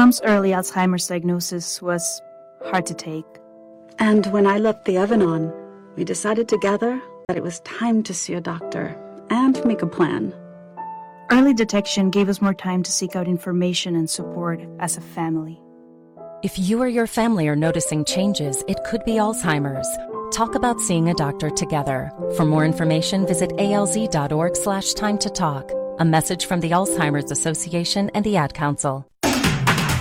Mom's early Alzheimer's diagnosis was hard to take. And when I left the oven on, we decided together that it was time to see a doctor and make a plan. Early detection gave us more time to seek out information and support as a family. If you or your family are noticing changes, it could be Alzheimer's. Talk about seeing a doctor together. For more information, visit alz.org/time to talk. A message from the Alzheimer's Association and the Ad Council.